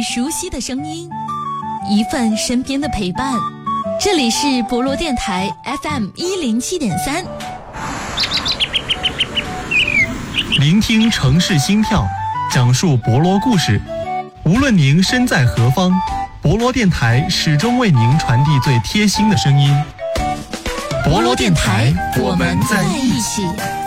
熟悉的声音，一份身边的陪伴。这里是博罗电台 FM107.3， 聆听城市心跳，讲述博罗故事。无论您身在何方，博罗电台始终为您传递最贴心的声音。博罗电台，我们在一起。